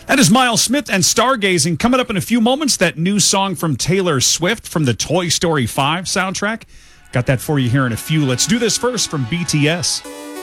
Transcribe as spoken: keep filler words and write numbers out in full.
That is Miles Smith and Stargazing. Coming up in a few moments, that new song from Taylor Swift from the Toy Story five soundtrack. Got that for you here in a few. Let's do this first from B T S.